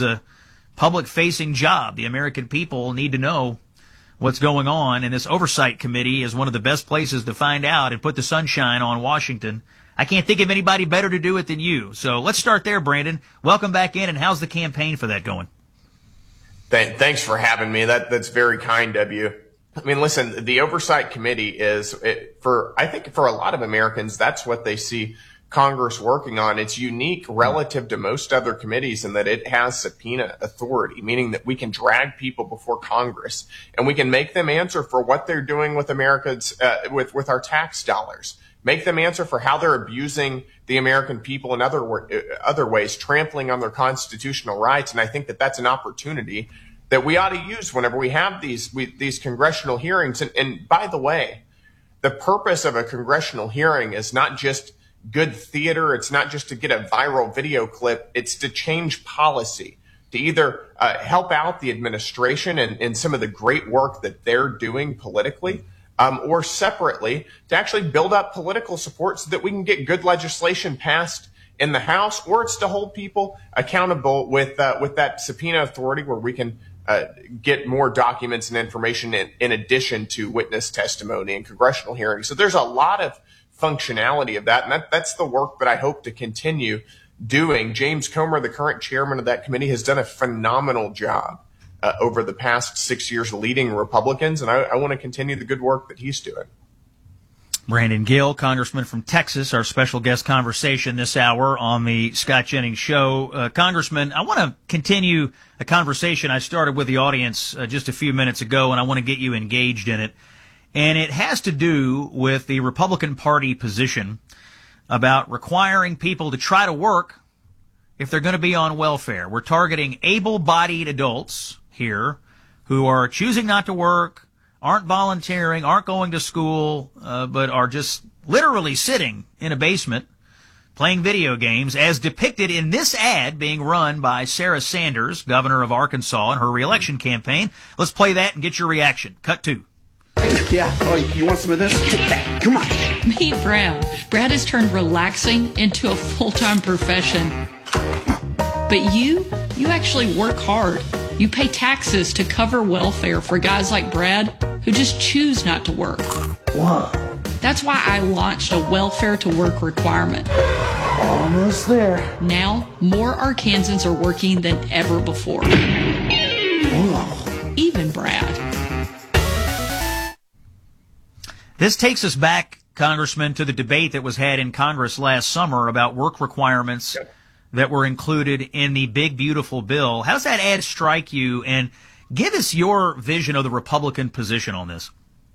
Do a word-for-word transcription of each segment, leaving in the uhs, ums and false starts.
is a public-facing job. The American people need to know what's going on, and this oversight committee is one of the best places to find out and put the sunshine on Washington. I can't think of anybody better to do it than you. So let's start there, Brandon. Welcome back in, and how's the campaign for that going? Thanks for having me. That That's very kind of you. I mean, listen, the Oversight Committee is, it, for I think for a lot of Americans, that's what they see Congress working on. It's unique relative to most other committees in that it has subpoena authority, meaning that we can drag people before Congress and we can make them answer for what they're doing with America's, uh, with, with our tax dollars. Make them answer for how they're abusing the American people in other other ways, trampling on their constitutional rights. And I think that that's an opportunity that we ought to use whenever we have these we, these congressional hearings. And, and by the way, the purpose of a congressional hearing is not just good theater. It's not just to get a viral video clip. It's to change policy, to either uh, help out the administration and, and some of the great work that they're doing politically, Um, or separately, to actually build up political support so that we can get good legislation passed in the House, or it's to hold people accountable with uh, with that subpoena authority where we can uh, get more documents and information in, in addition to witness testimony and congressional hearings. So there's a lot of functionality of that, and that, that's the work that I hope to continue doing. James Comer, the current chairman of that committee, has done a phenomenal job Uh, over the past six years leading Republicans, and I, I want to continue the good work that he's doing. Brandon Gill, Congressman from Texas, our special guest conversation this hour on the Scott Jennings Show. Uh, Congressman, I want to continue a conversation I started with the audience uh, just a few minutes ago, and I want to get you engaged in it. And it has to do with the Republican Party position about requiring people to try to work if they're going to be on welfare. We're targeting able-bodied adults here who are choosing not to work, aren't volunteering, aren't going to school, uh, but are just literally sitting in a basement playing video games, as depicted in this ad being run by Sarah Sanders, governor of Arkansas, in her reelection campaign. Let's play that and get your reaction. Cut two. Yeah. Oh, you want some of this? Come on. Meet Brad. Brad has turned relaxing into a full-time profession. But you, you actually work hard. You pay taxes to cover welfare for guys like Brad who just choose not to work. Whoa. That's why I launched a welfare to work requirement. Almost there. Now, more Arkansans are working than ever before. Whoa. Even Brad. This takes us back, Congressman, to the debate that was had in Congress last summer about work requirements Yep. that were included in the big, beautiful bill. How does that ad strike you? And give us your vision of the Republican position on this.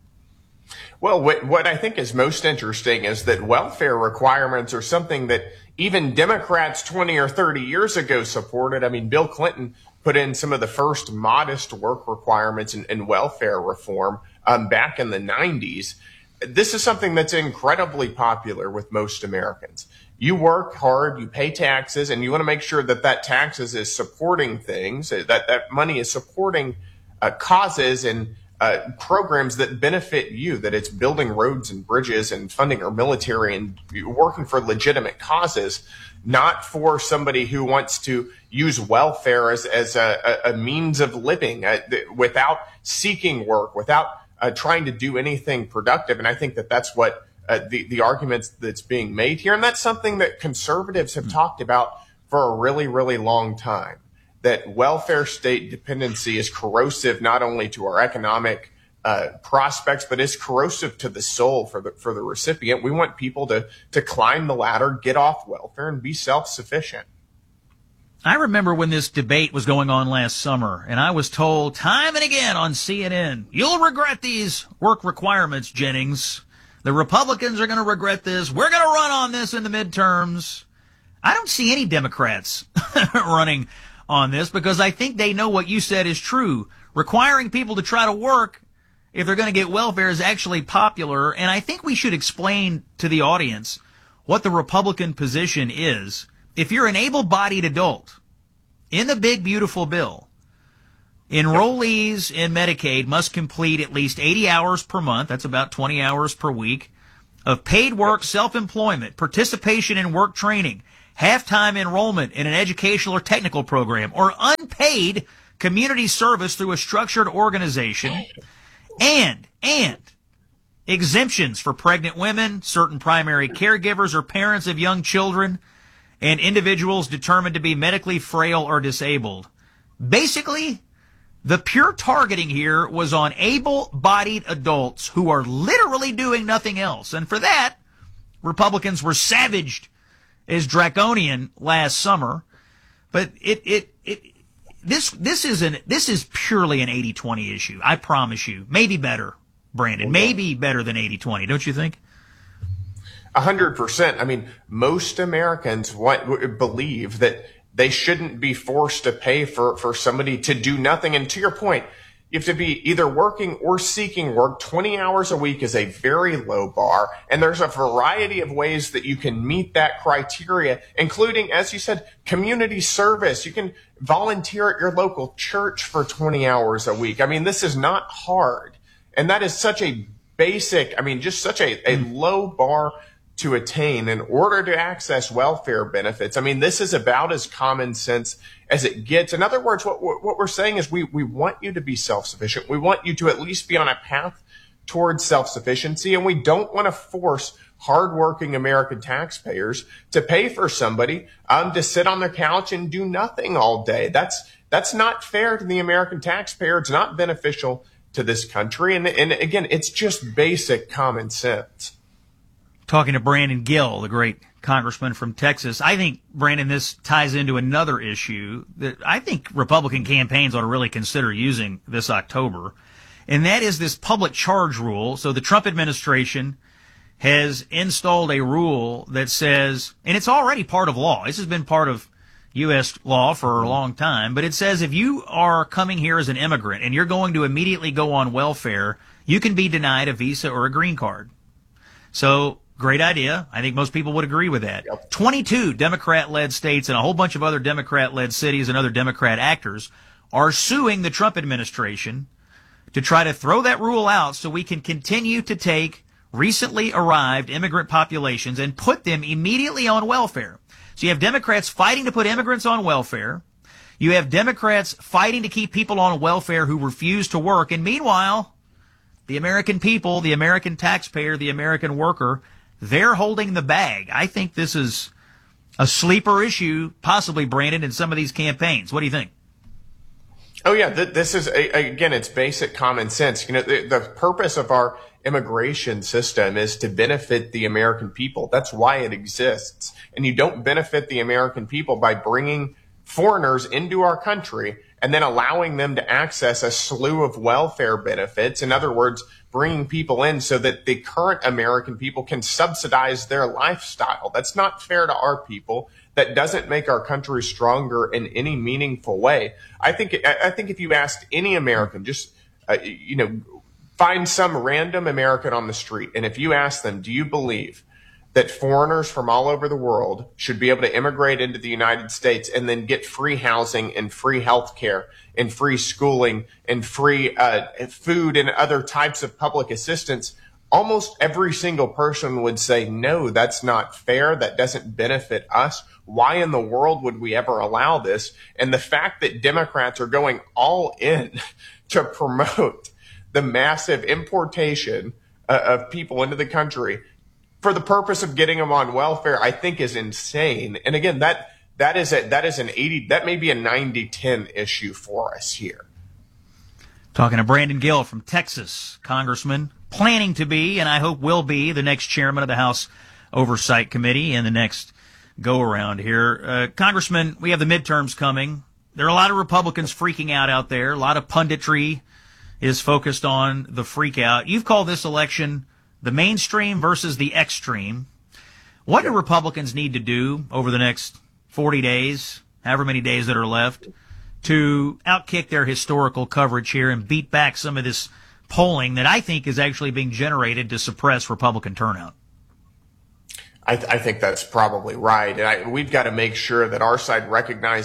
Well, what, what I think is most interesting is that welfare requirements are something that even Democrats twenty or thirty years ago supported. I mean, Bill Clinton put in some of the first modest work requirements in, in welfare reform um, back in the nineties. This is something that's incredibly popular with most Americans. You work hard, you pay taxes, and you want to make sure that that taxes is supporting things, that that money is supporting uh, causes and uh, programs that benefit you, that it's building roads and bridges and funding our military and working for legitimate causes, not for somebody who wants to use welfare as, as a, a means of living uh, without seeking work, without uh, trying to do anything productive. And I think that that's what Uh, the, the arguments that's being made here. And that's something that conservatives have mm-hmm. talked about for a really, really long time, that welfare state dependency is corrosive not only to our economic uh, prospects, but is corrosive to the soul for the, for the recipient. We want people to, to climb the ladder, get off welfare, and be self-sufficient. I remember when this debate was going on last summer, and I was told time and again on C N N, you'll regret these work requirements, Jennings. The Republicans are going to regret this. We're going to run on this in the midterms. I don't see any Democrats running on this because I think they know what you said is true. Requiring people to try to work if they're going to get welfare is actually popular. And I think we should explain to the audience what the Republican position is. If you're an able-bodied adult in the big, beautiful bill, enrollees in Medicaid must complete at least eighty hours per month, that's about twenty hours per week, of paid work, self-employment, participation in work training, half-time enrollment in an educational or technical program, or unpaid community service through a structured organization, and, and exemptions for pregnant women, certain primary caregivers or parents of young children, and individuals determined to be medically frail or disabled. Basically, the pure targeting here was on able-bodied adults who are literally doing nothing else. And for that, Republicans were savaged as draconian last summer. But it, it, it, this, this is an, this is purely an eighty twenty issue. I promise you. Maybe better, Brandon. Maybe better than eighty twenty. Don't you think? A hundred percent. I mean, most Americans want, believe that they shouldn't be forced to pay for, for somebody to do nothing. And to your point, you have to be either working or seeking work. twenty hours a week is a very low bar. And there's a variety of ways that you can meet that criteria, including, as you said, community service. You can volunteer at your local church for twenty hours a week. I mean, this is not hard. And that is such a basic, I mean, just such a, a low bar to attain in order to access welfare benefits. I mean, this is about as common sense as it gets. In other words, what, what we're saying is we, we want you to be self-sufficient. We want you to at least be on a path towards self-sufficiency, and we don't want to force hardworking American taxpayers to pay for somebody um, to sit on their couch and do nothing all day. That's that's not fair to the American taxpayer. It's not beneficial to this country. And, and again, it's just basic common sense. Talking to Brandon Gill, the great congressman from Texas. I think, Brandon, this ties into another issue that I think Republican campaigns ought to really consider using this October, and that is this public charge rule. So the Trump administration has installed a rule that says, and it's already part of law. This has been part of U S law for a long time, but it says if you are coming here as an immigrant and you're going to immediately go on welfare, you can be denied a visa or a green card. So, great idea. I think most people would agree with that. Yep. twenty-two Democrat-led states and a whole bunch of other Democrat-led cities and other Democrat actors are suing the Trump administration to try to throw that rule out so we can continue to take recently arrived immigrant populations and put them immediately on welfare. So you have Democrats fighting to put immigrants on welfare. You have Democrats fighting to keep people on welfare who refuse to work. And meanwhile, the American people, the American taxpayer, the American worker, they're holding the bag. I think this is a sleeper issue, possibly, Brandon, in some of these campaigns. What do you think? Oh, yeah. Th- this is, a, again, it's basic common sense. You know, the, the purpose of our immigration system is to benefit the American people. That's why it exists. And you don't benefit the American people by bringing foreigners into our country and then allowing them to access a slew of welfare benefits. In other words, bringing people in so that the current American people can subsidize their lifestyle. That's not fair to our people. That doesn't make our country stronger in any meaningful way. I think, I think if you asked any American, just, uh, you know, find some random American on the street, and if you ask them, do you believe that foreigners from all over the world should be able to immigrate into the United States and then get free housing and free health care and free schooling and free uh, food and other types of public assistance, almost every single person would say, no, that's not fair. That doesn't benefit us. Why in the world would we ever allow this? And the fact that Democrats are going all in to promote the massive importation uh, of people into the country for the purpose of getting them on welfare, I think is insane. And again, that that is a, that is an eighty, that may be a ninety ten issue for us here. Talking to Brandon Gill from Texas, congressman, planning to be, and I hope will be, the next chairman of the House Oversight Committee in the next go-around here. Uh, Congressman, we have the midterms coming. There are a lot of Republicans freaking out out there. A lot of punditry is focused on the freak out. You've called this election the mainstream versus the extreme. What do Republicans need to do over the next forty days, however many days that are left, to outkick their historical coverage here and beat back some of this polling that I think is actually being generated to suppress Republican turnout? I, th- I think that's probably right. And I, we've got to make sure that our side recognizes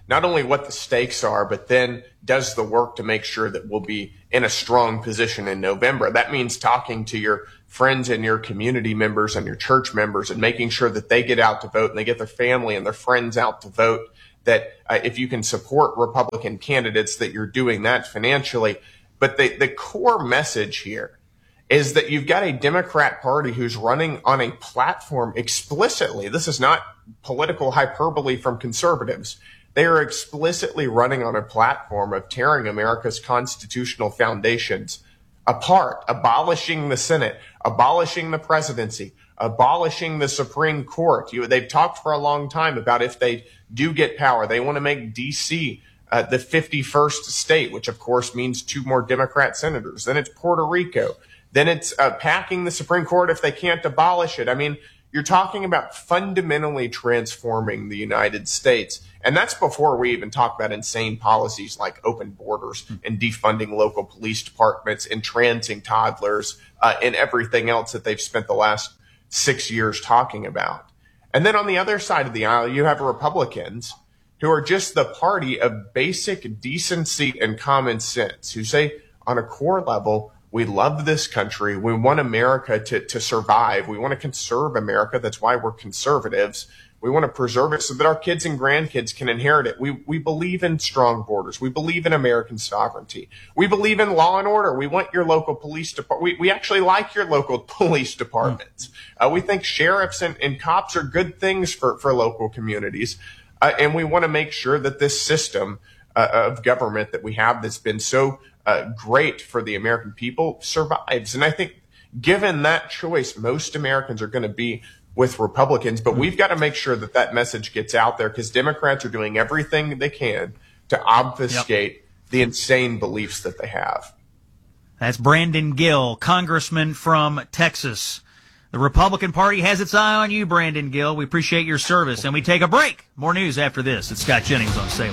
not only what the stakes are, but then does the work to make sure that we'll be in a strong position in November. That means talking to your friends and your community members and your church members and making sure that they get out to vote and they get their family and their friends out to vote, that uh, if you can support Republican candidates, that you're doing that financially. But the, the core message here is that you've got a Democrat Party who's running on a platform explicitly. This is not political hyperbole from conservatives. They are explicitly running on a platform of tearing America's constitutional foundations apart, abolishing the Senate, abolishing the presidency, abolishing the Supreme Court. You, they've talked for a long time about if they do get power, they want to make D C uh, the fifty-first state, which of course means two more Democrat senators. Then it's Puerto Rico. Then it's uh, packing the Supreme Court if they can't abolish it. I mean, you're talking about fundamentally transforming the United States. And that's before we even talk about insane policies like open borders and defunding local police departments, entrancing toddlers, uh, and everything else that they've spent the last six years talking about. And then on the other side of the aisle, you have Republicans who are just the party of basic decency and common sense, who say on a core level, we love this country. We want America to, to survive. We want to conserve America. That's why we're conservatives. We want to preserve it so that our kids and grandkids can inherit it. We, we believe in strong borders. We believe in American sovereignty. We believe in law and order. We want your local police department. We, we actually like your local police departments. Uh, we think sheriffs and, and cops are good things for, for local communities. Uh, and we want to make sure that this system uh, of government that we have that's been so Uh, great for the American people survives. And I think given that choice, most Americans are going to be with Republicans, but we've got to make sure that that message gets out there because Democrats are doing everything they can to obfuscate yep. the insane beliefs that they have. That's Brandon Gill, congressman from Texas. The Republican Party has its eye on you, Brandon Gill. We appreciate your service, and we take a break. More news after this. It's Scott Jennings on Salem.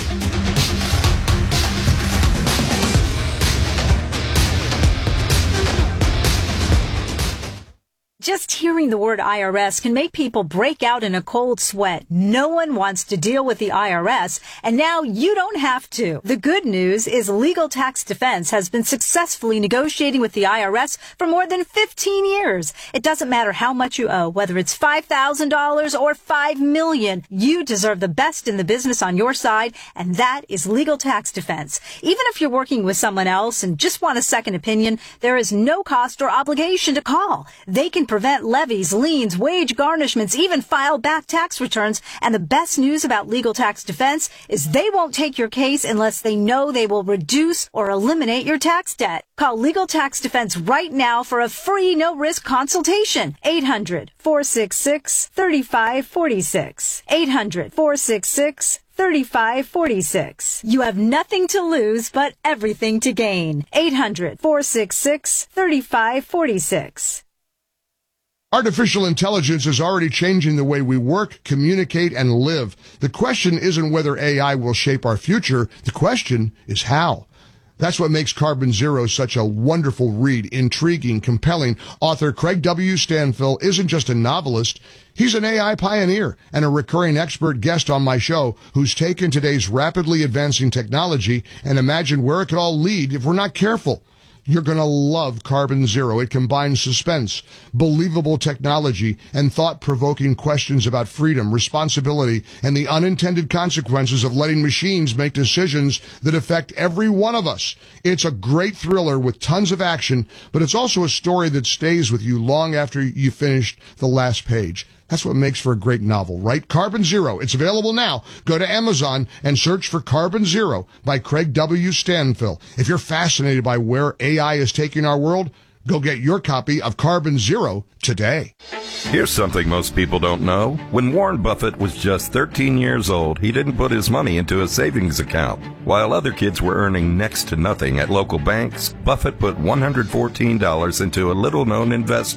Just hearing the word I R S can make people break out in a cold sweat. No one wants to deal with the I R S, and now you don't have to. The good news is Legal Tax Defense has been successfully negotiating with the I R S for more than fifteen years. It doesn't matter how much you owe, whether it's five thousand dollars or five million dollars. You deserve the best in the business on your side, and that is Legal Tax Defense. Even if you're working with someone else and just want a second opinion, there is no cost or obligation to call. They can prevent levies, liens, wage garnishments, even file back tax returns. And the best news about Legal Tax Defense is they won't take your case unless they know they will reduce or eliminate your tax debt. Call Legal Tax Defense right now for a free no-risk consultation. eight hundred, four six six, three five four six. eight hundred, four six six, three five four six. You have nothing to lose but everything to gain. eight hundred, four six six, three five four six. Artificial intelligence is already changing the way we work, communicate, and live. The question isn't whether A I will shape our future. The question is how. That's what makes Carbon Zero such a wonderful read, intriguing, compelling. Author Craig W. Stanfill isn't just a novelist. He's an A I pioneer and a recurring expert guest on my show who's taken today's rapidly advancing technology and imagined where it could all lead if we're not careful. You're going to love Carbon Zero. It combines suspense, believable technology, and thought-provoking questions about freedom, responsibility, and the unintended consequences of letting machines make decisions that affect every one of us. It's a great thriller with tons of action, but it's also a story that stays with you long after you finished the last page. That's what makes for a great novel, right? Carbon Zero. It's available now. Go to Amazon and search for Carbon Zero by Craig W. Stanfill. If you're fascinated by where A I is taking our world, go get your copy of Carbon Zero today. Here's something most people don't know. When Warren Buffett was just thirteen years old, he didn't put his money into a savings account. While other kids were earning next to nothing at local banks, Buffett put one hundred fourteen dollars into a little-known investment.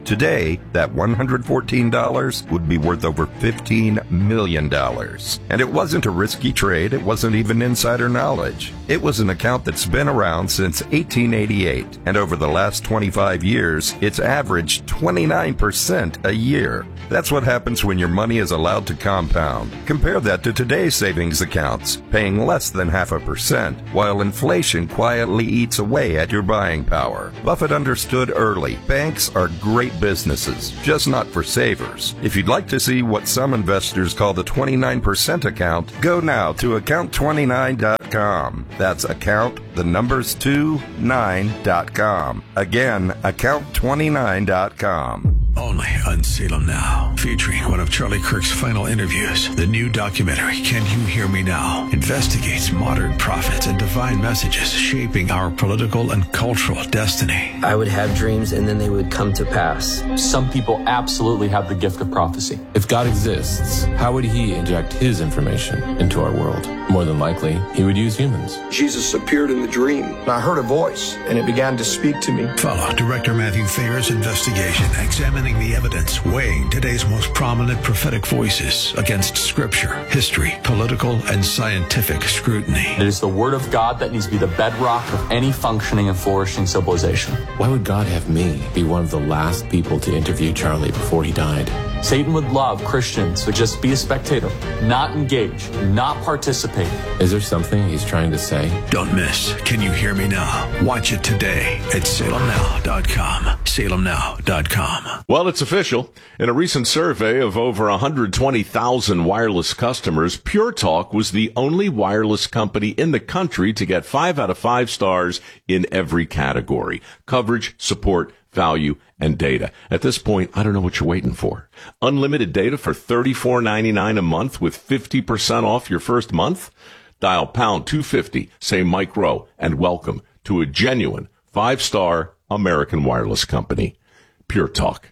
Today, that one hundred fourteen dollars would be worth over fifteen million dollars. And it wasn't a risky trade. It wasn't even insider knowledge. It was an account that's been around since eighteen eighty-eight. And over the last twenty-five years, it's averaged twenty-nine percent a year. That's what happens when your money is allowed to compound. Compare that to today's savings accounts, paying less than half a percent, while inflation quietly eats away at your buying power. Buffett understood early, banks are great businesses, just not for savers. If you'd like to see what some investors call the twenty-nine percent account, go now to account twenty-nine dot com. That's account, the numbers two, nine dot com. Again, account twenty-nine dot com. Only on Salem Now, featuring one of Charlie Kirk's final interviews. The new documentary, Can You Hear Me Now?, investigates modern prophets and divine messages shaping our political and cultural destiny. I would have dreams and then they would come to pass. Some people absolutely have the gift of prophecy. If God exists, how would he inject his information into our world? More than likely, he would use humans. Jesus appeared in the dream, and I heard a voice, and it began to speak to me. Follow Director Matthew Thayer's investigation, examining the evidence, weighing today's most prominent prophetic voices against scripture, history, political, and scientific scrutiny. It is the Word of God that needs to be the bedrock of any functioning and flourishing civilization. Why would God have me be one of the last people to interview Charlie before he died? Satan would love Christians to just be a spectator, not engage, not participate. Is there something he's trying to say? Don't miss Can You Hear Me Now? Watch it today at salem now dot com. salem now dot com. Well, it's official. In a recent survey of over one hundred twenty thousand wireless customers, Pure Talk was the only wireless company in the country to get five out of five stars in every category: coverage, support, value, and data. At this point, I don't know what you're waiting for. Unlimited data for thirty-four ninety-nine a month with fifty percent off your first month? Dial pound two fifty, say Mike Rowe, and welcome to a genuine five-star American wireless company. Pure Talk.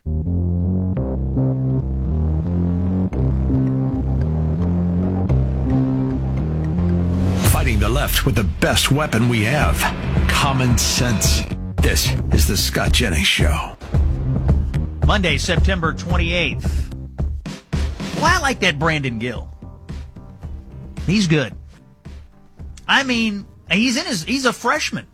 Fighting the left with the best weapon we have, common sense. This is the Scott Jennings Show. Monday, September twenty-eighth. Well, I like that Brandon Gill. He's good. I mean, he's in his, he's a freshman.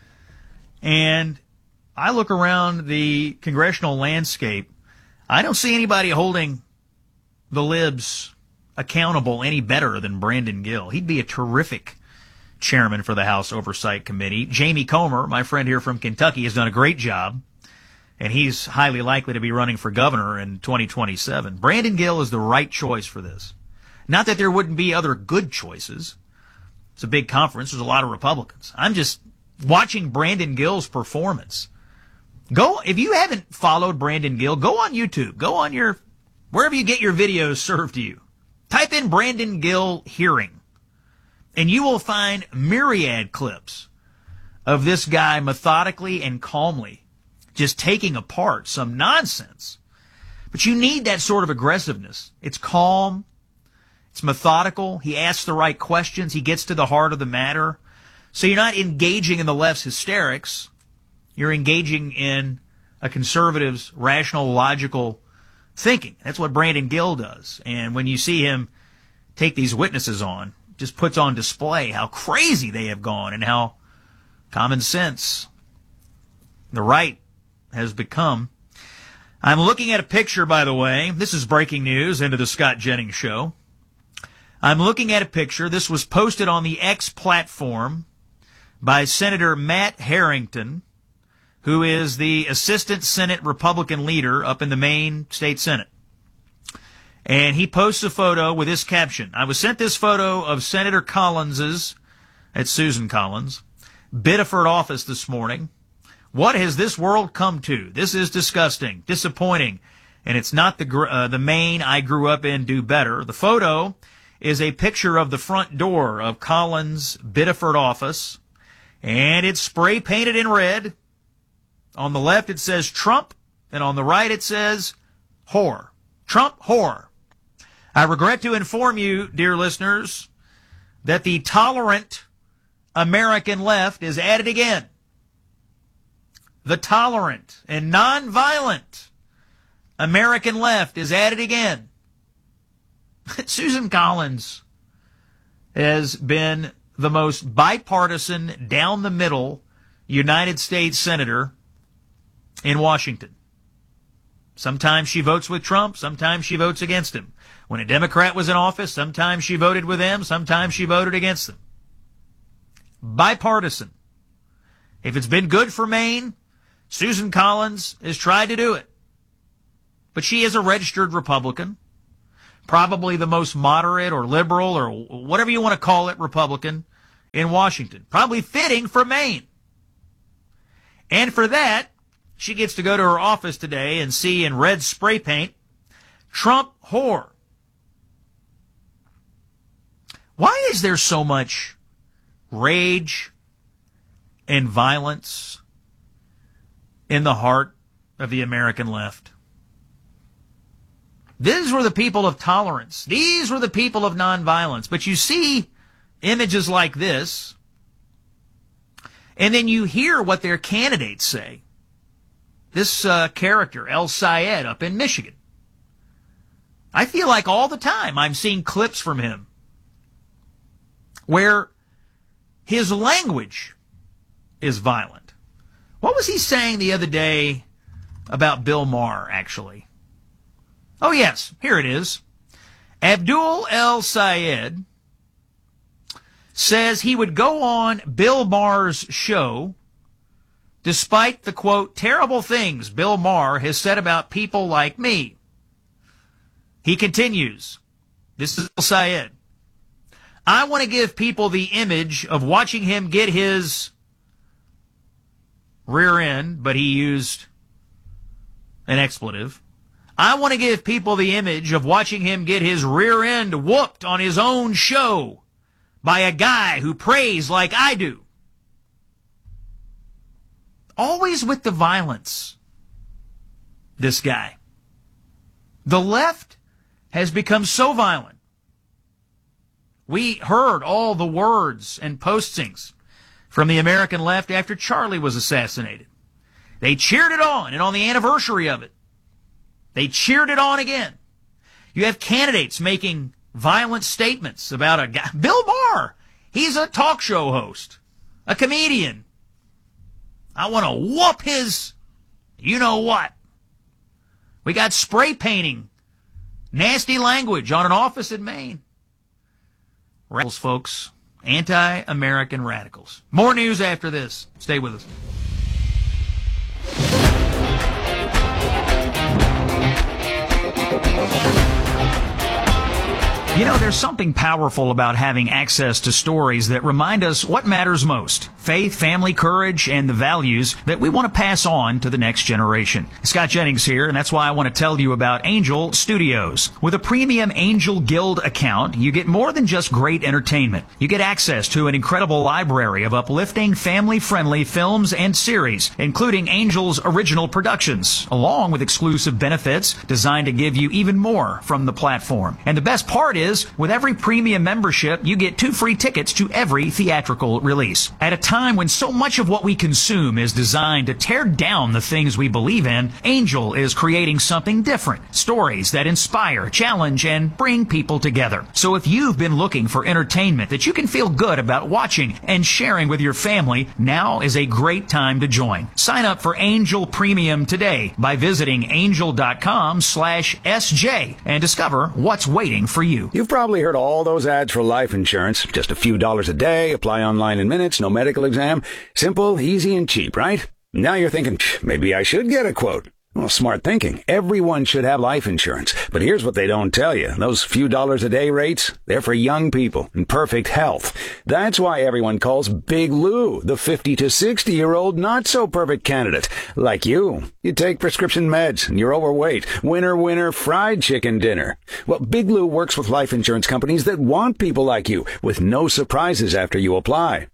And I look around the congressional landscape. I don't see anybody holding the libs accountable any better than Brandon Gill. He'd be a terrific chairman for the House Oversight Committee. Jamie Comer, my friend here from Kentucky, has done a great job, and he's highly likely to be running for governor in twenty twenty-seven. Brandon Gill is the right choice for this. Not that there wouldn't be other good choices. It's a big conference. There's a lot of Republicans. I'm just watching Brandon Gill's performance. Go, if you haven't followed Brandon Gill, go on YouTube. Go on your, wherever you get your videos served to you. Type in Brandon Gill hearing, and you will find myriad clips of this guy methodically and calmly just taking apart some nonsense. But you need that sort of aggressiveness. It's calm. It's methodical. He asks the right questions. He gets to the heart of the matter. So you're not engaging in the left's hysterics. You're engaging in a conservative's rational, logical thinking. That's what Brandon Gill does. And when you see him take these witnesses on, just puts on display how crazy they have gone and how common sense the right has become. I'm looking at a picture, by the way. This is breaking news into the Scott Jennings Show. I'm looking at a picture. This was posted on the X platform by Senator Matt Harrington, who is the Assistant Senate Republican leader up in the Maine State Senate. And he posts a photo with this caption. I was sent this photo of Senator Collins's, that's Susan Collins, Biddeford office this morning. What has this world come to? This is disgusting, disappointing, and it's not the uh, the Maine I grew up in. Do better. The photo is a picture of the front door of Collins' Biddeford office, and it's spray painted in red. On the left it says Trump, and on the right it says whore. Trump whore. I regret to inform you, dear listeners, that the tolerant American left is at it again. The tolerant and nonviolent American left is at it again. Susan Collins has been the most bipartisan, down the middle United States senator in Washington. Sometimes she votes with Trump, sometimes she votes against him. When a Democrat was in office, sometimes she voted with them, sometimes she voted against them. Bipartisan. If it's been good for Maine, Susan Collins has tried to do it. But she is a registered Republican, probably the most moderate or liberal or whatever you want to call it Republican in Washington. Probably fitting for Maine. And for that, she gets to go to her office today and see in red spray paint, Trump whore. Why is there so much rage and violence in the heart of the American left? These were the people of tolerance. These were the people of nonviolence. But you see images like this, and then you hear what their candidates say. This uh, character, El Sayed, up in Michigan. I feel like all the time I'm seeing clips from him where his language is violent. What was he saying the other day about Bill Maher, actually? Oh, yes, here it is. Abdul El Sayed says he would go on Bill Maher's show despite the, quote, terrible things Bill Maher has said about people like me. He continues, this is El Sayed, I want to give people the image of watching him get his rear end, but he used an expletive. I want to give people the image of watching him get his rear end whooped on his own show by a guy who prays like I do. Always with the violence, this guy. The left has become so violent. We heard all the words and postings from the American left after Charlie was assassinated. They cheered it on, and on the anniversary of it, they cheered it on again. You have candidates making violent statements about a guy. Bill Maher, he's a talk show host, a comedian. I want to whoop his you-know-what. We got spray painting, nasty language on an office in Maine. Radicals, folks. Anti-American radicals. More news after this. Stay with us. You know, there's something powerful about having access to stories that remind us what matters most. Faith, family, courage, and the values that we want to pass on to the next generation. Scott Jennings here, and that's why I want to tell you about Angel Studios. With a premium Angel Guild account, you get more than just great entertainment. You get access to an incredible library of uplifting, family-friendly films and series, including Angel's original productions, along with exclusive benefits designed to give you even more from the platform. And the best part is, with every premium membership, you get two free tickets to every theatrical release. At a time when so much of what we consume is designed to tear down the things we believe in, Angel is creating something different. Stories that inspire, challenge, and bring people together. So if you've been looking for entertainment that you can feel good about watching and sharing with your family, now is a great time to join. Sign up for Angel Premium today by visiting angel.com slash SJ and discover what's waiting for you. You've probably heard all those ads for life insurance. Just a few dollars a day, apply online in minutes, no medical exam. Simple, easy, and cheap, right? Now you're thinking, maybe I should get a quote. Well, smart thinking. Everyone should have life insurance. But here's what they don't tell you. Those few dollars a day rates, they're for young people in perfect health. That's why everyone calls Big Lou the fifty to sixty year old not so perfect candidate. Like you. You take prescription meds and you're overweight. Winner, winner, fried chicken dinner. Well, Big Lou works with life insurance companies that want people like you with no surprises after you apply.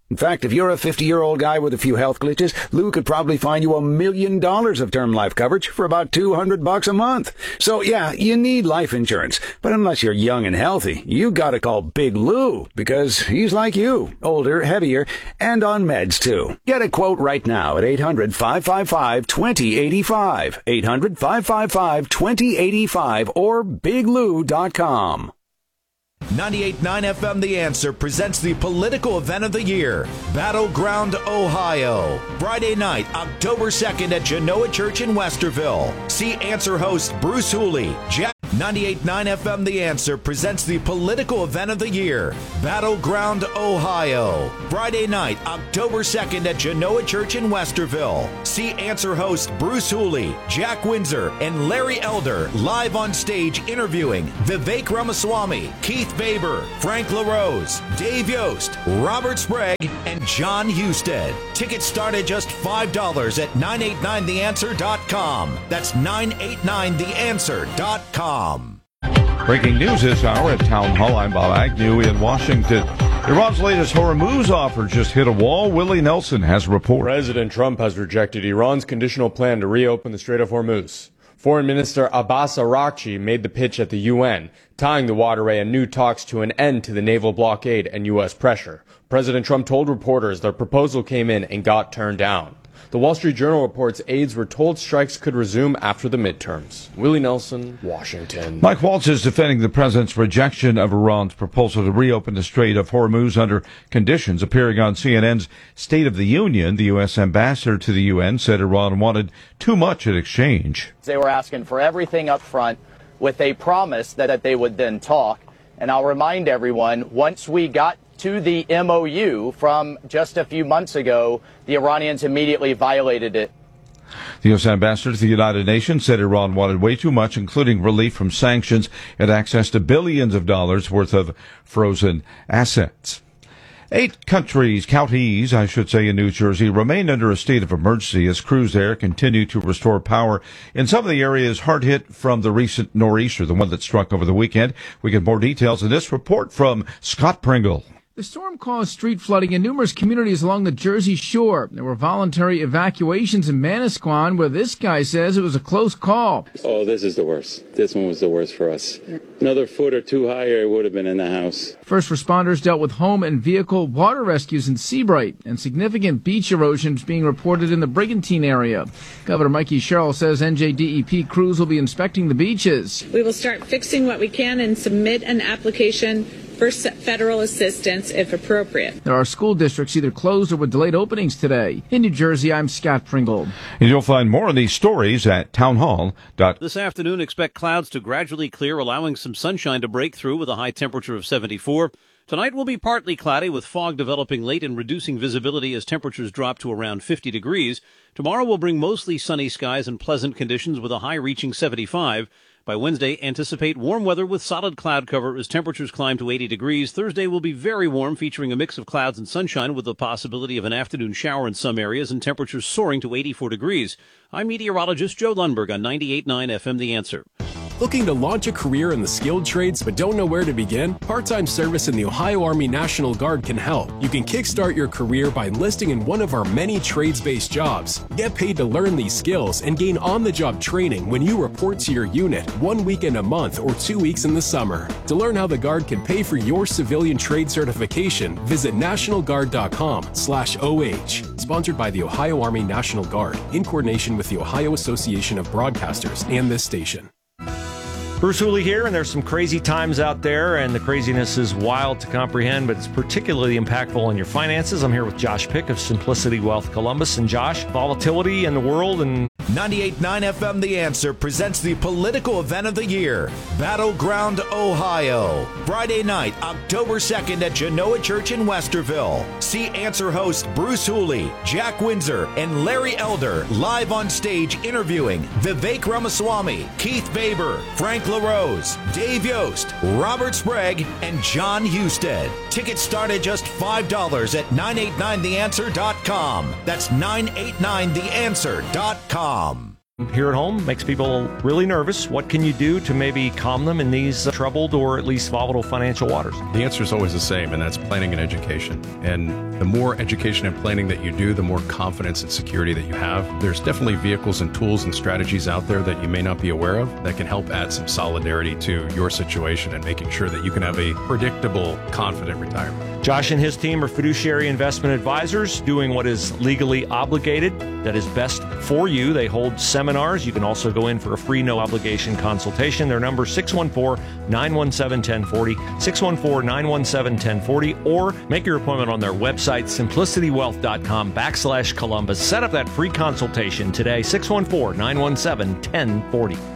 In fact, if you're a fifty-year-old guy with a few health glitches, Lou could probably find you a million dollars of term life coverage for about two hundred bucks a month. So yeah, you need life insurance. But unless you're young and healthy, you gotta call Big Lou, because he's like you, older, heavier, and on meds too. Get a quote right now at eight hundred, five five five, two zero eight five, eight hundred, five five five, two zero eight five, or big lou dot com. ninety-eight point nine F M The Answer presents the political event of the year, Battleground, Ohio. Friday night, October second at Genoa Church in Westerville. See Answer host Bruce Hooley. Jack- ninety-eight point nine F M The Answer presents the political event of the year, Battleground, Ohio. Friday night, October second at Genoa Church in Westerville. See Answer host Bruce Hooley, Jack Windsor, and Larry Elder live on stage interviewing Vivek Ramaswamy, Keith Baber, Frank LaRose, Dave Yost, Robert Sprague, and John Husted. Tickets start at just five dollars at nine eight nine the answer dot com. That's nine eight nine the answer dot com. Breaking news this hour at Town Hall. I'm Bob Agnew in Washington. Iran's latest Hormuz offer just hit a wall. Willie Nelson has a report. President Trump has rejected Iran's conditional plan to reopen the Strait of Hormuz. Foreign Minister Abbas Araghchi made the pitch at the U N, tying the waterway and new talks to an end to the naval blockade and U S pressure. President Trump told reporters their proposal came in and got turned down. The Wall Street Journal reports aides were told strikes could resume after the midterms. Willie Nelson, Washington. Mike Waltz is defending the president's rejection of Iran's proposal to reopen the Strait of Hormuz under conditions. Appearing on C N N's State of the Union, the U S ambassador to the U N said Iran wanted too much in exchange. They were asking for everything up front with a promise that, that they would then talk. And I'll remind everyone, once we got to the M O U from just a few months ago, the Iranians immediately violated it. The U S ambassador to the United Nations said Iran wanted way too much, including relief from sanctions and access to billions of dollars worth of frozen assets. Eight countries, counties, I should say, in New Jersey remain under a state of emergency as crews there continue to restore power in some of the areas hard hit from the recent nor'easter, the one that struck over the weekend. We get more details in this report from Scott Pringle. The storm caused street flooding in numerous communities along the Jersey Shore. There were voluntary evacuations in Manasquan, where this guy says it was a close call. Oh, this is the worst. This one was the worst for us. Another foot or two higher, it would have been in the house. First responders dealt with home and vehicle water rescues in Seabright, and significant beach erosion is being reported in the Brigantine area. Governor Mikey Sherrill says N J D E P crews will be inspecting the beaches. We will start fixing what we can and submit an application for federal assistance if appropriate. There are school districts either closed or with delayed openings today. In New Jersey, I'm Scott Pringle. And you'll find more of these stories at townhall dot com. This afternoon, expect clouds to gradually clear, allowing some sunshine to break through with a high temperature of seventy-four. Tonight will be partly cloudy with fog developing late and reducing visibility as temperatures drop to around fifty degrees. Tomorrow will bring mostly sunny skies and pleasant conditions with a high reaching seventy-five. By Wednesday, anticipate warm weather with solid cloud cover as temperatures climb to eighty degrees. Thursday will be very warm, featuring a mix of clouds and sunshine with the possibility of an afternoon shower in some areas and temperatures soaring to eighty-four degrees. I'm meteorologist Joe Lundberg on ninety-eight point nine F M The Answer. Looking to launch a career in the skilled trades but don't know where to begin? Part-time service in the Ohio Army National Guard can help. You can kickstart your career by enlisting in one of our many trades-based jobs. Get paid to learn these skills and gain on-the-job training when you report to your unit one weekend a month or two weeks in the summer. To learn how the Guard can pay for your civilian trade certification, visit national guard dot com slash O H. Sponsored by the Ohio Army National Guard in coordination with the Ohio Association of Broadcasters and this station. Bruce Hooley here, and there's some crazy times out there, and the craziness is wild to comprehend, but it's particularly impactful on your finances. I'm here with Josh Pick of Simplicity Wealth Columbus. And Josh, volatility in the world and... ninety-eight point nine F M The Answer presents the political event of the year, Battleground, Ohio. Friday night, October second at Genoa Church in Westerville. See Answer host Bruce Hooley, Jack Windsor, and Larry Elder live on stage interviewing Vivek Ramaswamy, Keith Baber, Frank LaRose, Dave Yost, Robert Sprague, and John Husted. Tickets start at just five dollars at nine eight nine the answer dot com. That's nine eight nine the answer dot com. here at home makes people really nervous. What can you do to maybe calm them in these uh, troubled or at least volatile financial waters? The answer is always the same, and that's planning and education. And the more education and planning that you do, the more confidence and security that you have. There's definitely vehicles and tools and strategies out there that you may not be aware of that can help add some solidarity to your situation and making sure that you can have a predictable, confident retirement. Josh and his team are fiduciary investment advisors doing what is legally obligated, that is best for you. They hold seminars. You can also go in for a free, no obligation consultation. Their number is six one four, nine one seven, one zero four zero, six one four, nine one seven, one zero four zero, or make your appointment on their website, simplicitywealth.com backslash Columbus. Set up that free consultation today, six one four, nine one seven, one zero four zero.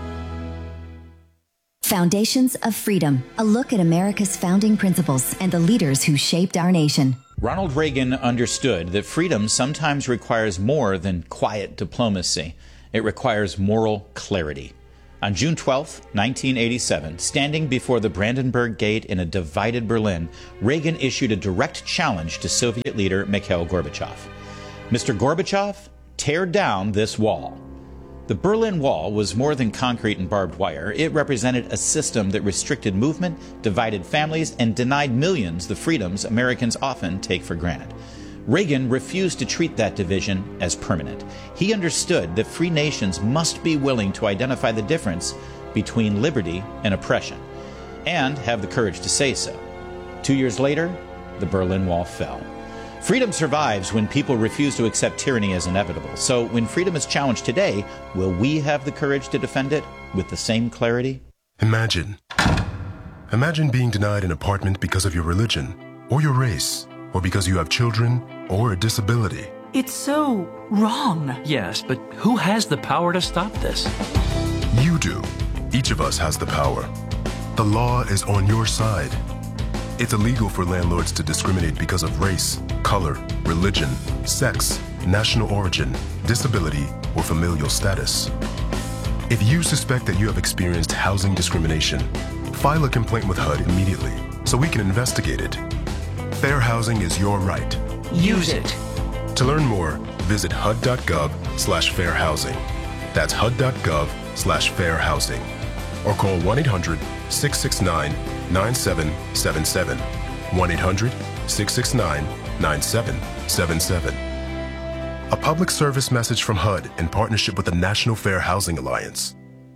Foundations of Freedom, a look at America's founding principles and the leaders who shaped our nation. Ronald Reagan understood that freedom sometimes requires more than quiet diplomacy. It requires moral clarity. On June twelfth, nineteen eighty-seven, standing before the Brandenburg Gate in a divided Berlin, Reagan issued a direct challenge to Soviet leader Mikhail Gorbachev. Mister Gorbachev, tear down this wall. The Berlin Wall was more than concrete and barbed wire. It represented a system that restricted movement, divided families, and denied millions the freedoms Americans often take for granted. Reagan refused to treat that division as permanent. He understood that free nations must be willing to identify the difference between liberty and oppression, and have the courage to say so. Two years later, the Berlin Wall fell. Freedom survives when people refuse to accept tyranny as inevitable. So when freedom is challenged today, will we have the courage to defend it with the same clarity? Imagine. Imagine being denied an apartment because of your religion, or your race, or because you have children, or a disability. It's so wrong. Yes, but who has the power to stop this? You do. Each of us has the power. The law is on your side. It's illegal for landlords to discriminate because of race, color, religion, sex, national origin, disability, or familial status. If you suspect that you have experienced housing discrimination, file a complaint with H U D immediately so we can investigate it. Fair housing is your right. Use it. To learn more, visit H U D dot gov slash fair housing. That's H U D dot gov slash fair housing. Or call one eight hundred, six six nine, nine seven seven seven. one eight hundred, six six nine, nine seven seven seven. A public service message from H U D in partnership with the National Fair Housing Alliance.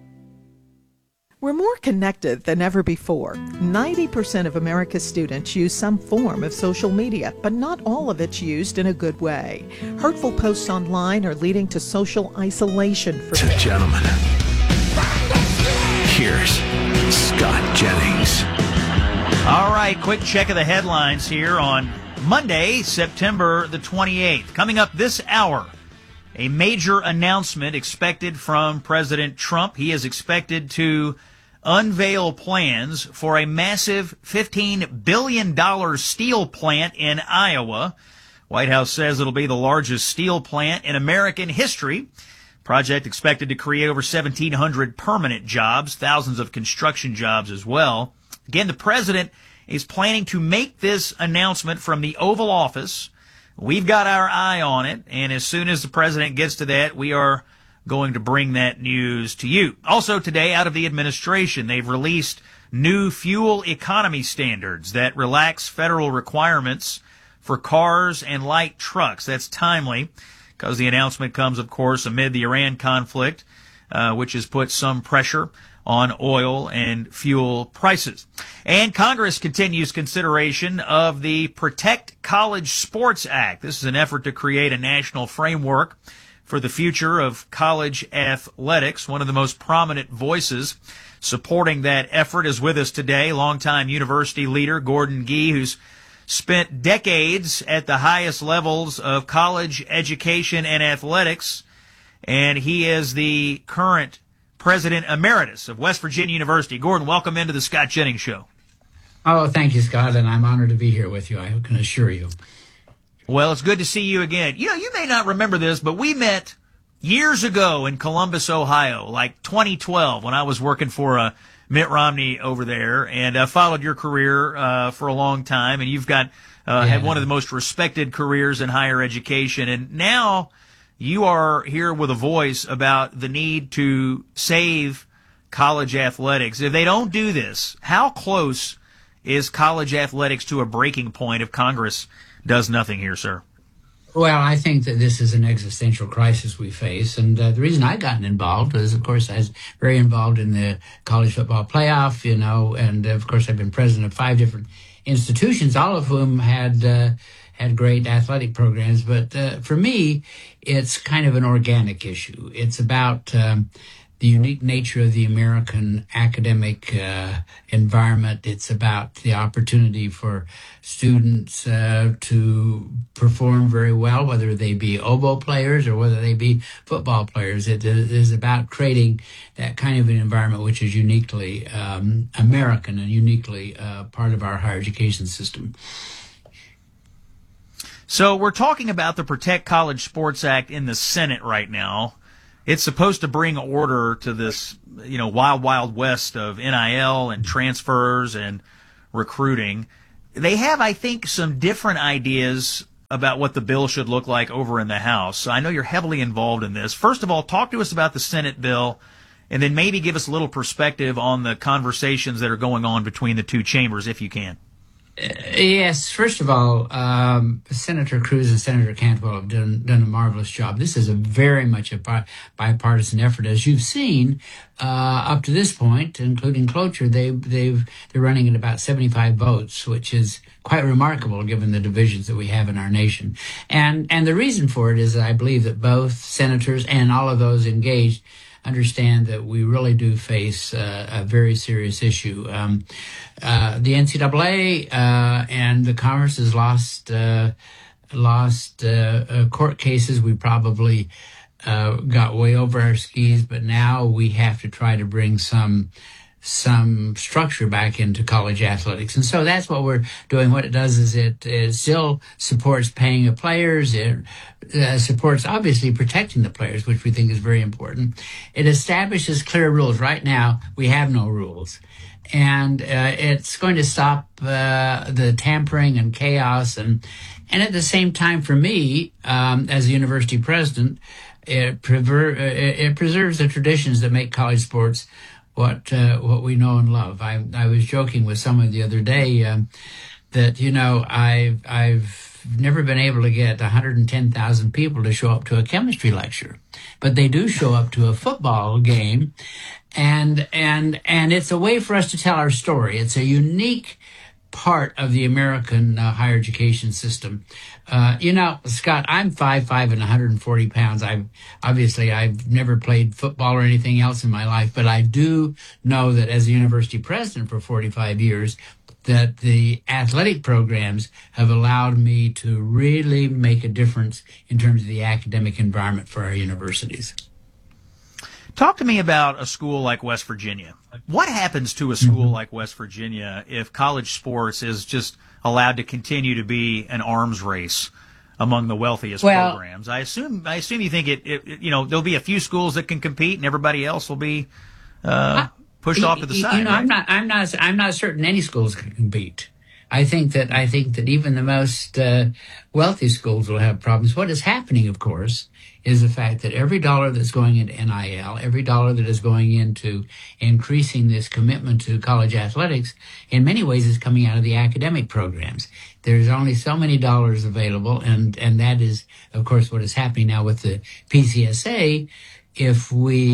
We're more connected than ever before. ninety percent of America's students use some form of social media, but not all of it's used in a good way. Hurtful posts online are leading to social isolation for To gentlemen, here's Scott Jennings. All right, quick check of the headlines here on Monday, September the twenty-eighth. Coming up this hour, a major announcement expected from President Trump. He is expected to unveil plans for a massive fifteen billion dollars steel plant in Iowa. White House says it'll be the largest steel plant in American history. Project expected to create over seventeen hundred permanent jobs, thousands of construction jobs as well. Again, the president is planning to make this announcement from the Oval Office. We've got our eye on it, and as soon as the president gets to that, we are going to bring that news to you. Also today, out of the administration, they've released new fuel economy standards that relax federal requirements for cars and light trucks. That's timely because the announcement comes, of course, amid the Iran conflict, uh, which has put some pressure on oil and fuel prices. And Congress continues consideration of the Protect College Sports Act. This is an effort to create a national framework for the future of college athletics. One of the most prominent voices supporting that effort is with us today, longtime university leader Gordon Gee, who's spent decades at the highest levels of college education and athletics, and he is the current President Emeritus of West Virginia University. Gordon, welcome into the Scott Jennings Show. Oh, thank you, Scott, and I'm honored to be here with you, I can assure you. Well, it's good to see you again. You know, you may not remember this, but we met years ago in Columbus, Ohio, like twenty twelve, when I was working for uh, Mitt Romney over there, and I followed your career uh, for a long time, and you've got uh, yeah. had one of the most respected careers in higher education, and now you are here with a voice about the need to save college athletics. If they don't do this, how close is college athletics to a breaking point if Congress does nothing here, sir? Well, I think that this is an existential crisis we face. And uh, the reason I gotten involved is, of course, I was very involved in the college football playoff, you know, and of course I've been president of five different institutions, all of whom had uh, had great athletic programs. But uh, for me, it's kind of an organic issue. It's about um, the unique nature of the American academic uh, environment. It's about the opportunity for students uh, to perform very well, whether they be oboe players or whether they be football players. It is about creating that kind of an environment which is uniquely um, American and uniquely uh, part of our higher education system. So we're talking about the Protect College Sports Act in the Senate right now. It's supposed to bring order to this, you know, wild, wild west of N I L and transfers and recruiting. They have, I think, some different ideas about what the bill should look like over in the House. So I know you're heavily involved in this. First of all, talk to us about the Senate bill, and then maybe give us a little perspective on the conversations that are going on between the two chambers, if you can. Uh, yes, first of all, um, Senator Cruz and Senator Cantwell have done, done a marvelous job. This is a very much a bi- bipartisan effort. As you've seen, uh, up to this point, including cloture, they, they've, they're running at about seventy-five votes, which is quite remarkable given the divisions that we have in our nation. And, and the reason for it is that I believe that both senators and all of those engaged understand that we really do face uh, a very serious issue. Um, uh, the N C double A uh, and the Congress has lost uh, lost uh, uh, court cases. We probably uh, got way over our skis, but now we have to try to bring some some structure back into college athletics. And so that's what we're doing. What it does is it, it still supports paying of players. It uh, supports obviously protecting the players, which we think is very important. It establishes clear rules. Right now, we have no rules. And uh, it's going to stop uh, the tampering and chaos. And, and at the same time, for me, um, as a university president, it, prever- it preserves the traditions that make college sports what uh, what we know and love. I I was joking with someone the other day um, that, you know, I've, I've never been able to get one hundred ten thousand people to show up to a chemistry lecture, but they do show up to a football game, and and and it's a way for us to tell our story. It's a unique part of the American uh, higher education system. Uh, you know, Scott, I'm five five and one hundred forty pounds. I've obviously I've never played football or anything else in my life, but I do know that as a university president for forty-five years, that the athletic programs have allowed me to really make a difference in terms of the academic environment for our universities. Talk to me about a school like West Virginia. What happens to a school mm-hmm. like West Virginia if college sports is just allowed to continue to be an arms race among the wealthiest well, programs? I assume I assume you think it, it, you know, there'll be a few schools that can compete and everybody else will be uh, pushed I, off to the you, side. You know, right? I'm not I'm not I'm not certain any schools can compete. I think that I think that even the most uh, wealthy schools will have problems. What is happening, of course, is the fact that every dollar that's going into N I L, every dollar that is going into increasing this commitment to college athletics, in many ways is coming out of the academic programs. There's only so many dollars available, and, and that is, of course, what is happening now with the P C S A. If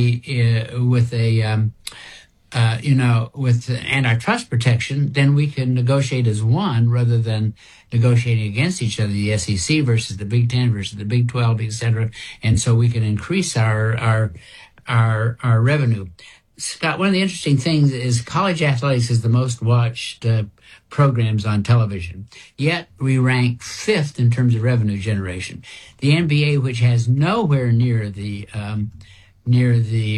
we, uh, with a, um, uh, you know, with antitrust protection, then we can negotiate as one rather than negotiating against each other, the S E C versus the Big Ten versus the Big twelve, et cetera. And so we can increase our, our, our, our revenue. Scott, one of the interesting things is college athletics is the most watched uh, programs on television. Yet we rank fifth in terms of revenue generation. The N B A, which has nowhere near the, um, near the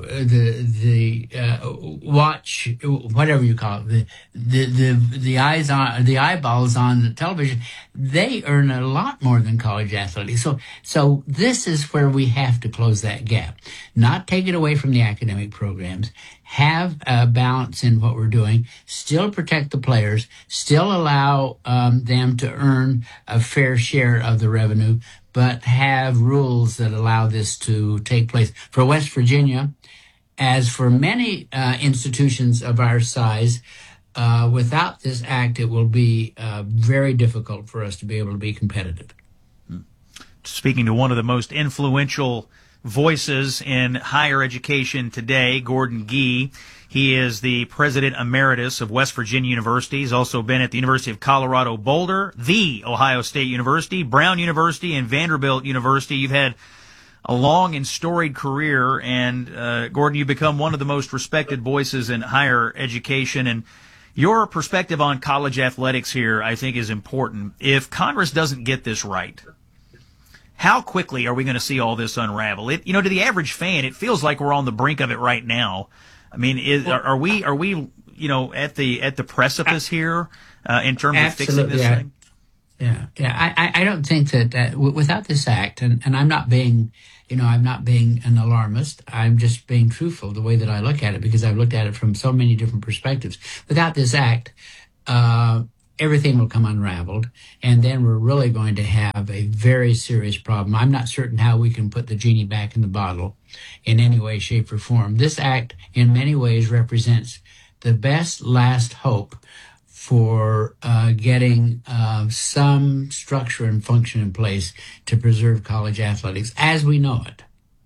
the the uh, watch, whatever you call it, the the the the eyes on the eyeballs on the television, they earn a lot more than college athletics. So so this is where we have to close that gap, not take it away from the academic programs, have a balance in what we're doing, still protect the players, still allow um, them to earn a fair share of the revenue, but have rules that allow this to take place. For West Virginia, as for many uh, institutions of our size, uh, without this act, it will be uh, very difficult for us to be able to be competitive. Speaking to one of the most influential voices in higher education today, Gordon Gee. He is the president emeritus of West Virginia University. He's also been at the University of Colorado Boulder, the Ohio State University, Brown University, and Vanderbilt University. You've had a long and storied career, and uh, Gordon, you've become one of the most respected voices in higher education. And your perspective on college athletics here, I think, is important. If Congress doesn't get this right, how quickly are we going to see all this unravel? It, you know, to the average fan, it feels like we're on the brink of it right now. I mean, is, are, are we, are we, you know, at the at the precipice here uh, in terms of fixing this yeah. thing? Yeah, yeah. I, I don't think that uh, w- without this act, and, and I'm not being, you know, I'm not being an alarmist. I'm just being truthful the way that I look at it, because I've looked at it from so many different perspectives. Without this act, uh, everything will come unraveled, and then we're really going to have a very serious problem. I'm not certain how we can put the genie back in the bottle in any way, shape, or form. This act, in many ways, represents the best last hope for uh, getting uh, some structure and function in place to preserve college athletics as we know it.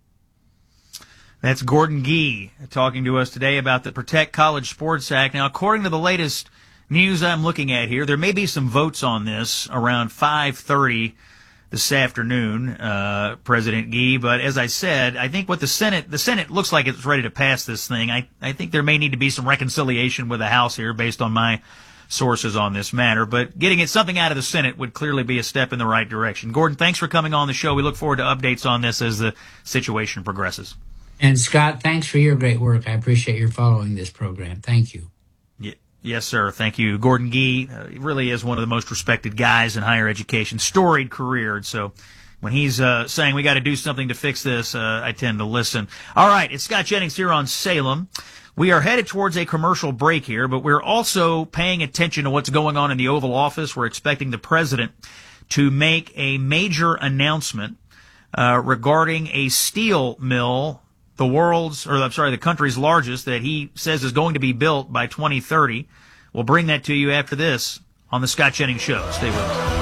That's Gordon Gee talking to us today about the Protect College Sports Act. Now, according to the latest news I'm looking at here, there may be some votes on this around five thirty this afternoon, uh, President Gee. But as I said, I think what the Senate, the Senate looks like it's ready to pass this thing. I, I think there may need to be some reconciliation with the House here based on my sources on this matter. But getting it something out of the Senate would clearly be a step in the right direction. Gordon, thanks for coming on the show. We look forward to updates on this as the situation progresses. And Scott, thanks for your great work. I appreciate your following this program. Thank you. Yes, sir. Thank you. Gordon Gee uh, really is one of the most respected guys in higher education, storied career. And so when he's uh, saying we got to do something to fix this, uh, I tend to listen. All right, it's Scott Jennings here on Salem. We are headed towards a commercial break here, but we're also paying attention to what's going on in the Oval Office. We're expecting the president to make a major announcement uh, regarding a steel mill, the world's, or I'm sorry, the country's largest, that he says is going to be built by twenty thirty. We'll bring that to you after this on the Scott Jennings Show. Stay with us.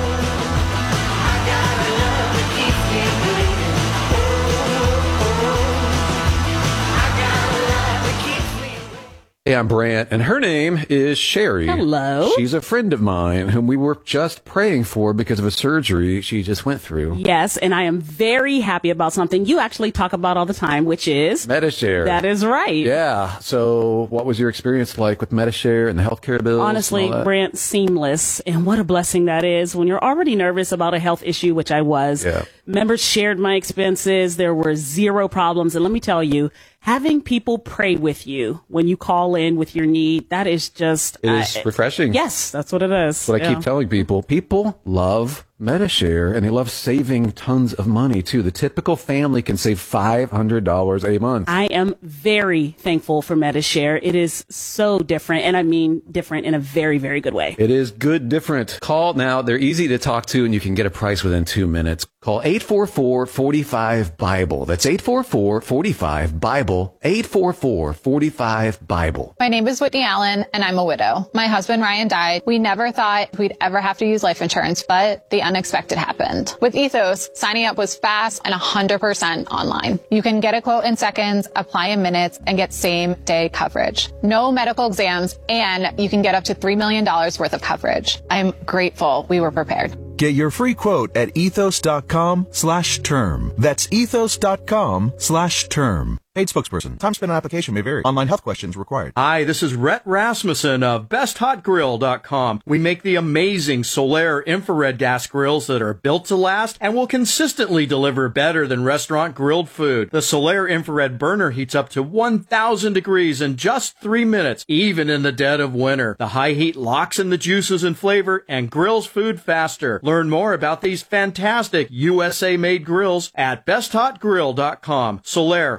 Hey, I'm Brant, and her name is Sherry. Hello. She's a friend of mine whom we were just praying for because of a surgery she just went through. Yes, and I am very happy about something you actually talk about all the time, which is Medi-Share. That is right. Yeah. So what was your experience like with Medi-Share and the healthcare bills? Honestly, Brant, seamless. And what a blessing that is when you're already nervous about a health issue, which I was. Yeah. Members shared my expenses. There were zero problems. And let me tell you, having people pray with you when you call in with your need, that is just... It is uh, refreshing. Yes, that's what it is. That's what yeah. I keep telling people. People love Medi-Share, and they love saving tons of money, too. The typical family can save five hundred dollars a month. I am very thankful for Medi-Share. It is so different, and I mean different in a very, very good way. It is good different. Call now. They're easy to talk to, and you can get a price within two minutes. Call eight four four, four five, Bible. That's eight four four, four five, Bible. eight four four, four five, Bible. My name is Whitney Allen, and I'm a widow. My husband, Ryan, died. We never thought we'd ever have to use life insurance, but the unexpected happened. With Ethos, signing up was fast and one hundred percent online. You can get a quote in seconds, apply in minutes, and get same-day coverage. No medical exams, and you can get up to three million dollars worth of coverage. I'm grateful we were prepared. Get your free quote at ethos.com slash term. That's ethos.com slash term. Paid spokesperson. Time spent on application may vary. Online health questions required. Hi, this is Rhett Rasmussen of best hot grill dot com. We make the amazing Solaire infrared gas grills that are built to last and will consistently deliver better than restaurant grilled food. The Solaire infrared burner heats up to one thousand degrees in just three minutes, even in the dead of winter. The high heat locks in the juices and flavor and grills food faster. Learn more about these fantastic U S A-made grills at best hot grill dot com. Solaire, hot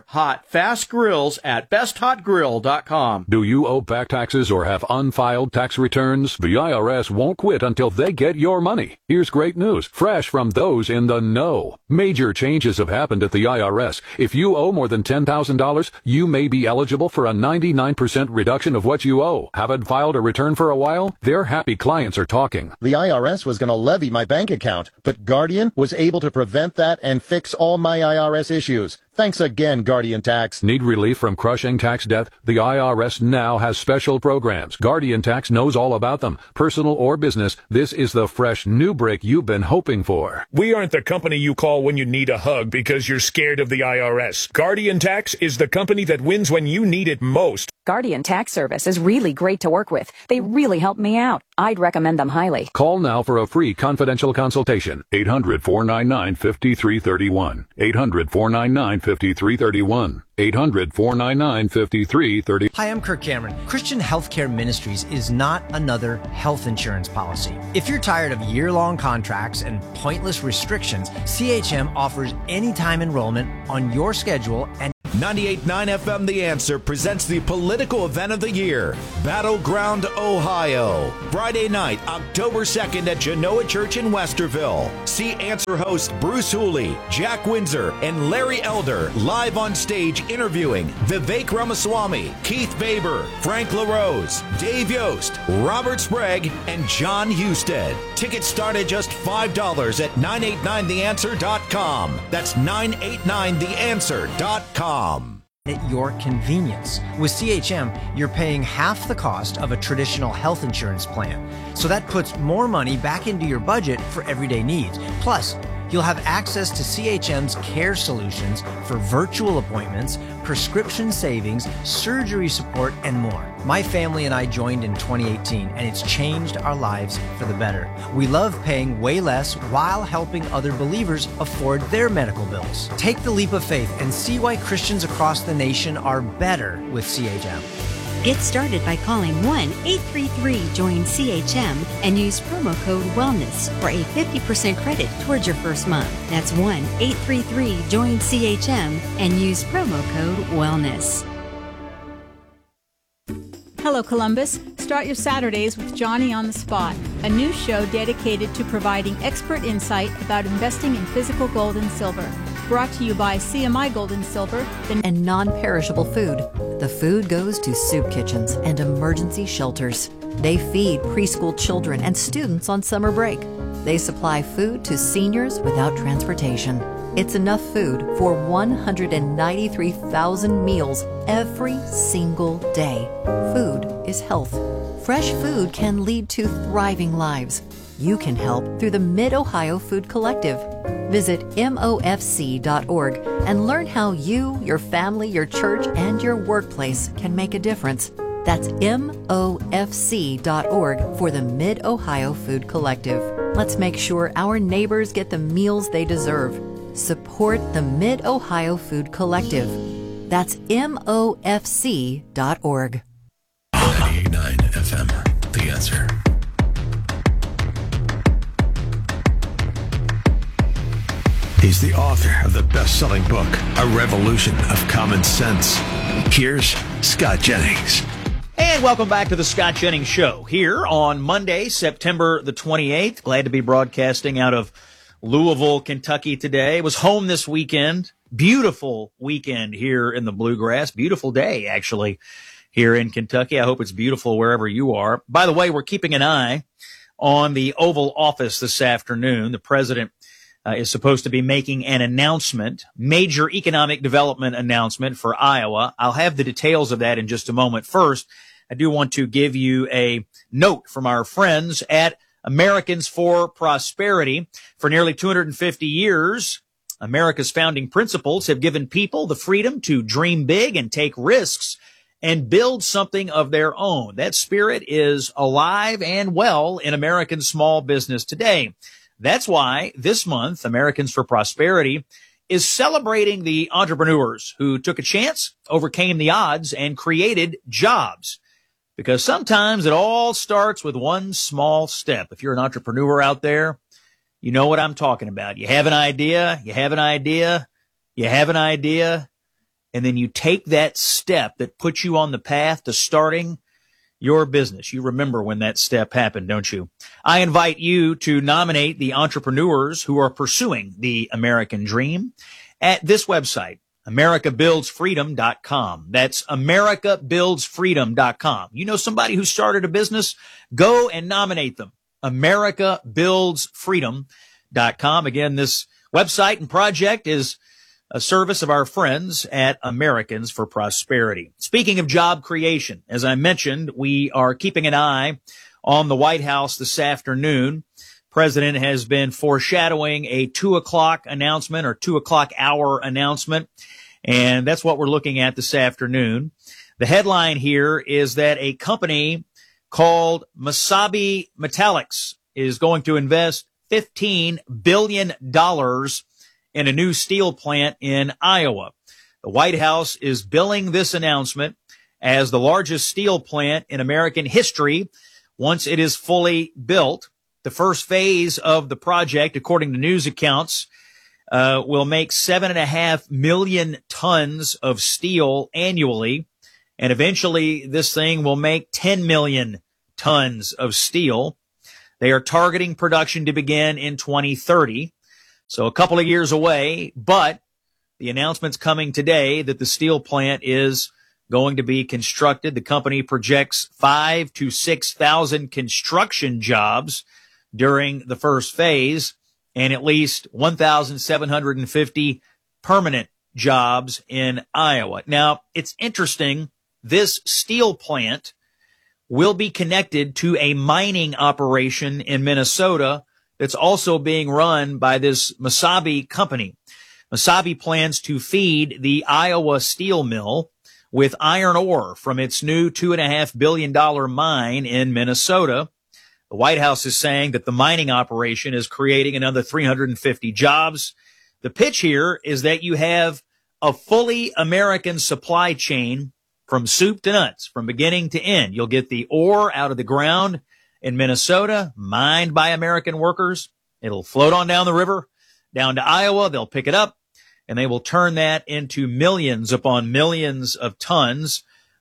Fast Grills at best hot grill dot com. Do you owe back taxes or have unfiled tax returns? The I R S won't quit until they get your money. Here's great news, fresh from those in the know. Major changes have happened at the I R S. If you owe more than ten thousand dollars, you may be eligible for a ninety-nine percent reduction of what you owe. Haven't filed a return for a while? Their happy clients are talking. The I R S was going to levy my bank account, but Guardian was able to prevent that and fix all my I R S issues. Thanks again, Guardian Tax. Need relief from crushing tax debt? The I R S now has special programs. Guardian Tax knows all about them. Personal or business, this is the fresh new break you've been hoping for. We aren't the company you call when you need a hug because you're scared of the I R S. Guardian Tax is the company that wins when you need it most. Guardian Tax Service is really great to work with. They really helped me out. I'd recommend them highly. Call now for a free confidential consultation. eight hundred, four nine nine, five three three one. eight hundred, four nine nine, five three three one. eight hundred, four nine nine, five three three one. Hi, I'm Kirk Cameron. Christian Healthcare Ministries is not another health insurance policy. If you're tired of year-long contracts and pointless restrictions, C H M offers anytime enrollment on your schedule and ninety-eight point nine F M The Answer presents the political event of the year, Battleground, Ohio. Friday night, October second at Genoa Church in Westerville. See Answer host Bruce Hooley, Jack Windsor, and Larry Elder live on stage interviewing Vivek Ramaswamy, Keith Faber, Frank LaRose, Dave Yost, Robert Sprague, and John Husted. Tickets start at just five dollars at nine eight nine the answer dot com. That's nine eight nine the answer dot com. at your convenience. With C H M, you're paying half the cost of a traditional health insurance plan. So that puts more money back into your budget for everyday needs. Plus, you'll have access to C H M's care solutions for virtual appointments, prescription savings, surgery support, and more. My family and I joined in twenty eighteen, and it's changed our lives for the better. We love paying way less while helping other believers afford their medical bills. Take the leap of faith and see why Christians across the nation are better with C H M. Get started by calling one eight three three join C H M and use promo code WELLNESS for a fifty percent credit towards your first month. That's one eight three three join C H M and use promo code WELLNESS. Hello, Columbus. Start your Saturdays with Johnny on the Spot, a new show dedicated to providing expert insight about investing in physical gold and silver. Brought to you by C M I Gold and Silver. And non-perishable food. The food goes to soup kitchens and emergency shelters. They feed preschool children and students on summer break. They supply food to seniors without transportation. It's enough food for one hundred ninety-three thousand meals every single day. Food is health. Fresh food can lead to thriving lives. You can help through the Mid-Ohio Food Collective. Visit M O F C dot org and learn how you, your family, your church, and your workplace can make a difference. That's M O F C dot org for the Mid-Ohio Food Collective. Let's make sure our neighbors get the meals they deserve. Support the Mid-Ohio Food Collective. That's M O F C dot org. ninety-eight point nine F M, The Answer. He's the author of the best-selling book, A Revolution of Common Sense. Here's Scott Jennings. And welcome back to the Scott Jennings Show here on Monday, September the twenty-eighth. Glad to be broadcasting out of Louisville, Kentucky today. Was home this weekend. Beautiful weekend here in the Bluegrass. Beautiful day, actually, here in Kentucky. I hope it's beautiful wherever you are. By the way, we're keeping an eye on the Oval Office this afternoon. The president Uh, is supposed to be making an announcement, major economic development announcement for Iowa. I'll have the details of that in just a moment. First, I do want to give you a note from our friends at Americans for Prosperity. For nearly two hundred fifty years, America's founding principles have given people the freedom to dream big and take risks and build something of their own. That spirit is alive and well in American small business today. That's why this month, Americans for Prosperity is celebrating the entrepreneurs who took a chance, overcame the odds, and created jobs. Because sometimes it all starts with one small step. If you're an entrepreneur out there, you know what I'm talking about. You have an idea, you have an idea, you have an idea, and then you take that step that puts you on the path to starting your business. You remember when that step happened, don't you? I invite you to nominate the entrepreneurs who are pursuing the American dream at this website, America Builds Freedom dot com. That's America Builds Freedom dot com. You know somebody who started a business? Go and nominate them. America Builds Freedom dot com. Again, this website and project is a service of our friends at Americans for Prosperity. Speaking of job creation, as I mentioned, we are keeping an eye on the White House this afternoon. President has been foreshadowing a two o'clock announcement or two o'clock hour announcement, and that's what we're looking at this afternoon. The headline here is that a company called Mesabi Metallics is going to invest fifteen billion dollars in a new steel plant in Iowa. The White House is billing this announcement as the largest steel plant in American history once it is fully built. The first phase of the project, according to news accounts, uh, will make seven and a half million tons of steel annually. And eventually this thing will make ten million tons of steel. They are targeting production to begin in twenty thirty. So a couple of years away, but the announcement's coming today that the steel plant is going to be constructed. The company projects five to six thousand construction jobs during the first phase and at least one thousand seven hundred fifty permanent jobs in Iowa. Now, it's interesting. This steel plant will be connected to a mining operation in Minnesota that's also being run by this Mesabi company. Mesabi plans to feed the Iowa steel mill with iron ore from its new two and a half billion dollar mine in Minnesota. The White House is saying that the mining operation is creating another three hundred fifty jobs. The pitch here is that you have a fully American supply chain from soup to nuts, from beginning to end. You'll get the ore out of the ground in Minnesota, mined by American workers. It'll float on down the river, down to Iowa. They'll pick it up, and they will turn that into millions upon millions of tons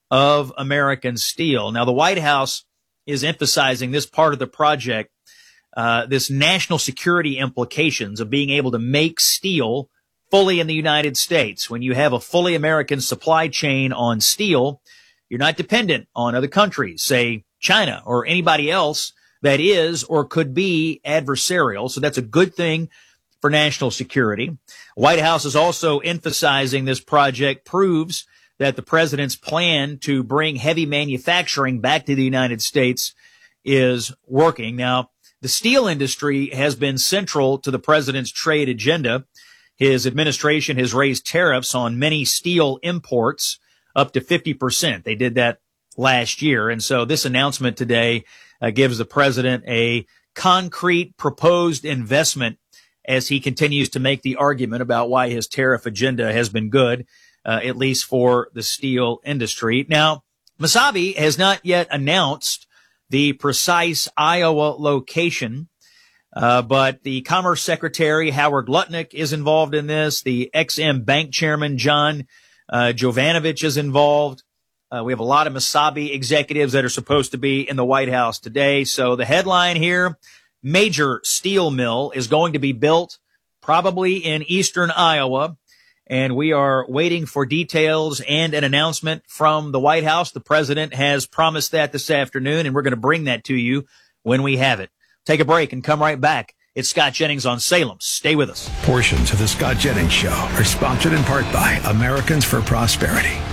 of American steel. Now, the White House is emphasizing this part of the project, uh, this national security implications of being able to make steel fully in the United States. When you have a fully American supply chain on steel, you're not dependent on other countries, say China or anybody else that is or could be adversarial. So that's a good thing for national security. White House is also emphasizing this project proves that the president's plan to bring heavy manufacturing back to the United States is working. Now, the steel industry has been central to the president's trade agenda. His administration has raised tariffs on many steel imports up to fifty percent. They did that last year. And so this announcement today uh, gives the president a concrete proposed investment as he continues to make the argument about why his tariff agenda has been good, uh, at least for the steel industry. Now, Mesabi has not yet announced the precise Iowa location, uh, but the Commerce Secretary Howard Lutnick is involved in this. The X M Bank Chairman John uh, Jovanovich is involved. Uh, we have a lot of Mesabi executives that are supposed to be in the White House today. So the headline here, major steel mill is going to be built probably in eastern Iowa. And we are waiting for details and an announcement from the White House. The president has promised that this afternoon, and we're going to bring that to you when we have it. Take a break and come right back. It's Scott Jennings on Salem. Stay with us. Portions of the Scott Jennings Show are sponsored in part by Americans for Prosperity.